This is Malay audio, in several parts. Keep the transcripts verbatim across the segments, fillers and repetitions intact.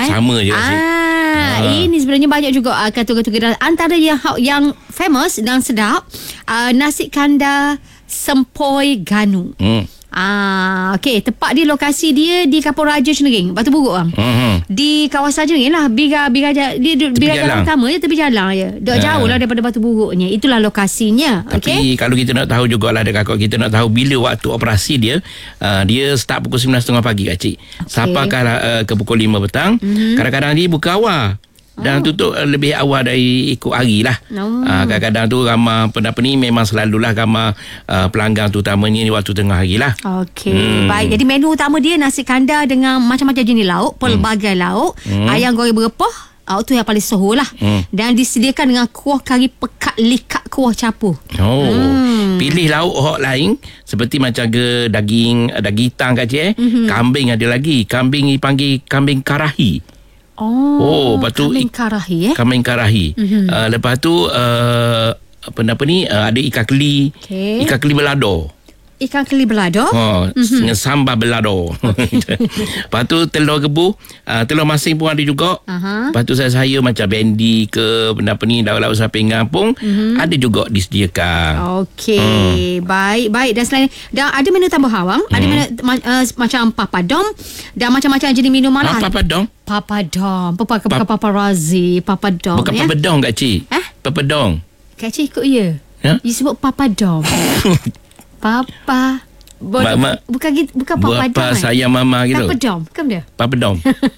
sama je. Ah, ha. Ini sebenarnya banyak juga uh, kategori-kategori. Antara yang yang famous dan sedap, uh, nasi kandar sempoi ganu. Hmm. Ah, okey, tepat di lokasi dia di Kapur Raja Cenering, Batu Buruk bang. Uh-huh. Di kawasan Cenering lah, Biga Biga dia Biga jalan utama je, tepi jalan je. Dah uh. jauh lah daripada Batu Buruknya. Itulah lokasinya. Tapi okay? kalau kita nak tahu jugalah dekat kakak, kita nak tahu bila waktu operasi dia, uh, dia start pukul sembilan tiga puluh pagi kak cik. Okay. Sampaikan uh, ke pukul lima petang. Uh-huh. Kadang-kadang dia buka awal. Dan oh. tutup lebih awal dari ikut hari lah. Oh. Uh, kadang-kadang tu ramai apa ni, memang selalulah ramai uh, pelanggan tu utamanya ni waktu tengah hari lah. Okey, hmm. baik. Jadi menu utama dia nasi kandar dengan macam-macam jenis lauk, pelbagai hmm. lauk, hmm. ayam goreng berepah. Oh, tu yang paling sohor lah. Hmm. Dan disediakan dengan kuah kari pekat likat kuah capur. Oh. Hmm. Pilih lauk hok lain seperti macam ke daging daging hitam kat cik eh. Mm-hmm. Kambing ada lagi. Kambing dipanggil kambing karahi. Oh, oh lepas tu kambing karahi eh? Kambing karahi. Mm-hmm. Uh, lepas tu uh, apa apa ni uh, ada ikan keli. Okay. Ikan keli belado. Ikan keli belado. Oh, mm-hmm. dengan sambal belado. Okay. Lepas tu telur gebu, uh, telur masing pun ada juga. Uh-huh. Lepas tu saya saya macam bendi ke benda apa ni, lauk-lauk sampingan pun mm-hmm. ada juga disediakan. Okey, hmm. baik baik. Dan selain dan ada menu tambahan bang, hmm. ada menu uh, macam papadom dan macam-macam jenis minuman lah. Ah, papadom. Papadom, papa bukan paparazi, papadom. Bukan ya? Papadom kak cik. Eh? Papadom. Kak cik ikut ya. Ya? You sebut papadom. Papa Bo- mak, mak, bukan gitu, bukan papa dom. Bapa saya mama gitu. Papa dom, bukan dia? Papa dom.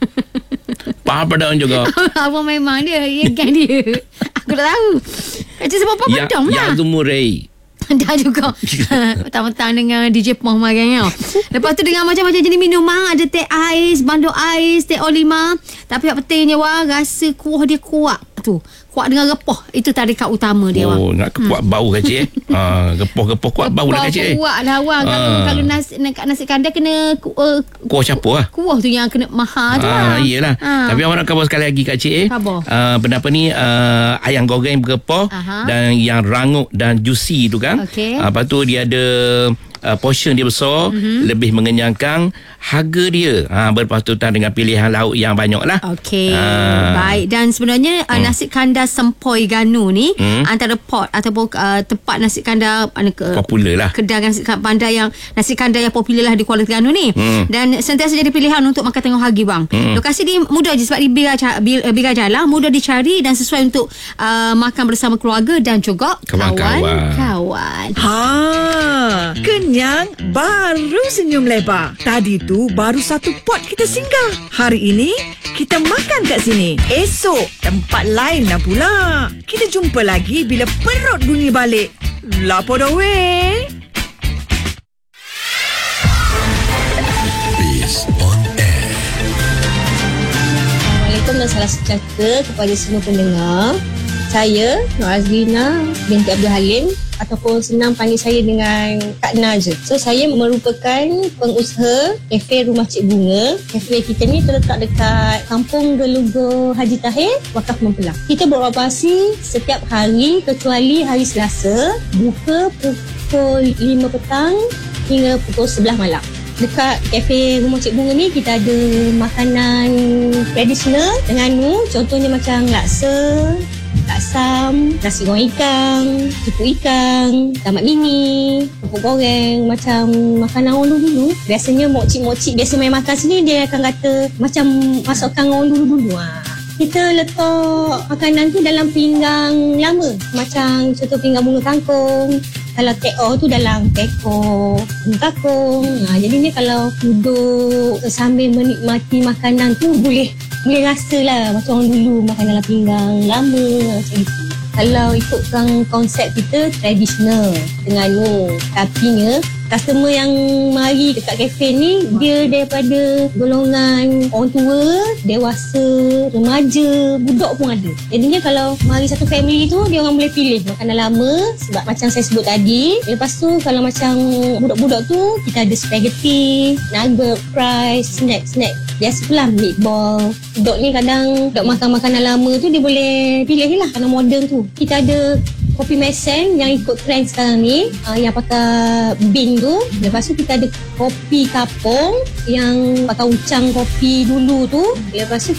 Papa dom juga. Abang memang dia, ya kan dia. Aku tak tahu. Macam sebab papa ya, dom lah. Ya tu murai. Dah juga. Petang-petang dengan D J Pong makan tau. Lepas tu dengan macam-macam jenis minuman, ada teh ais, bandung ais, teh olima. Tapi yang pentingnya wah, rasa kuah dia kuat tu. Kuat dengan repah. Itu tarikat utama dia. Oh, wang. nak kuat hmm. bau kak cik eh. Ha, repah-repah kuat bau dah kak cik eh. Kuat dah wang. Ha. Kalau, kalau nasi, nasi kandar kena uh, kuah capur lah. Kuah tu yang kena mahal tu ha, lah. Iyalah. Ha. Tapi awak nak khabar sekali lagi kak cik eh. Khabar. Uh, benda apa ni, uh, ayam goreng berepah. Aha. Dan yang rangup dan juicy tu kan. Okay. Uh, lepas tu dia ada Uh, portion dia besar, mm-hmm. lebih mengenyangkan. Harga dia ha, berpatutan dengan pilihan lauk yang banyak lah. Okey, ha. Baik. Dan sebenarnya uh, hmm. nasi kandar sempoi ganu ni hmm. antara pot ataupun uh, tempat nasi kandar uh, ke, popular lah, kedai nasi kandar yang nasi kandar yang popular lah di Kuala Terengganu ni. hmm. Dan sentiasa jadi pilihan untuk makan tengah hari bang. hmm. Lokasi ni mudah je sebab di Biga, Biga Jalan, mudah dicari dan sesuai untuk uh, makan bersama keluarga dan juga kawan-kawan. Ha, kenyang baru senyum lebar. Tadi tu baru satu pot kita singgah. Hari ini kita makan kat sini. Esok tempat lain lah pula. Kita jumpa lagi bila perut bunyi balik. Lapo dah weh. Biz on air. Assalamualaikum dan salam sejahtera kepada semua pendengar. Saya Nur Azlina binti Abdul Halim, ataupun senang panggil saya dengan Kak Na je. So saya merupakan pengusaha kafe Rumah Cik Bunga. Kafe kita ni terletak dekat Kampung Gelugur Haji Tahir, Wakaf Mempelang. Kita beroperasi setiap hari kecuali hari Selasa, buka pukul lima petang hingga pukul sebelas malam. Dekat kafe Rumah Cik Bunga ni kita ada makanan tradisional Terengganu, contohnya macam laksa, laksam, nasi goreng ikan, supu ikan, tamat mini, pupuk goreng, macam makanan orang dulu-dulu. Biasanya mokcik-mokcik biasa main makan sini, dia akan kata macam masukkan orang dulu-dulu. Ha. Kita letak makanan tu dalam pinggang lama, macam contoh pinggang bunga kangkung. Kalau teko tu dalam teko bunga kangkung. Ha, jadinya kalau duduk sambil menikmati makanan tu boleh boleh rasa lah macam orang dulu makan dalam pinggang lama macam itu. Kalau ikutkan konsep kita tradisional Terengganu, tapinya customer yang mari dekat kafe ni dia daripada golongan orang tua, dewasa, remaja, budak pun ada. Jadinya kalau mari satu family tu dia orang boleh pilih makanan lama sebab macam saya sebut tadi. Lepas tu kalau macam budak-budak tu kita ada spaghetti, nugget, fries, snack-snack. Biasa pula meatball. Budak ni kadang dok makan makanan lama tu dia boleh pilih lah makanan moden tu. Kita ada kopi mesen yang ikut trend sekarang ni, uh, yang pakai bean tu. Lepas tu kita ada kopi kapung yang pakai ucang kopi dulu tu. Lepas tu